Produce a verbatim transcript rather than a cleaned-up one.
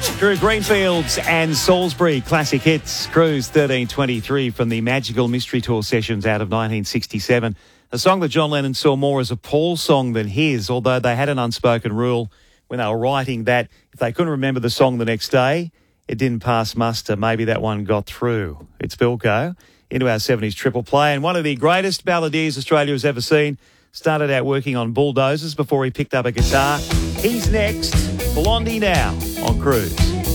Drew Greenfields and Salisbury classic hits. Cruise thirteen twenty-three from the Magical Mystery Tour sessions out of nineteen sixty-seven. A song that John Lennon saw more as a Paul song than his, although they had an unspoken rule when they were writing that if they couldn't remember the song the next day, it didn't pass muster. Maybe that one got through. It's Bilko into our seventies triple play, and one of the greatest balladeers Australia has ever seen. Started out working on bulldozers before he picked up a guitar. He's next. Blondie now on Cruise.